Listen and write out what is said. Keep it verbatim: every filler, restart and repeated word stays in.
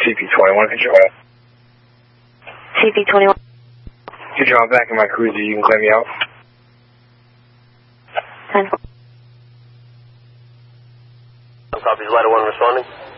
C P twenty-one, control. C P twenty-one. Control, I'm back in my cruiser. You can clear me out. ten. Copies, Ladder one responding.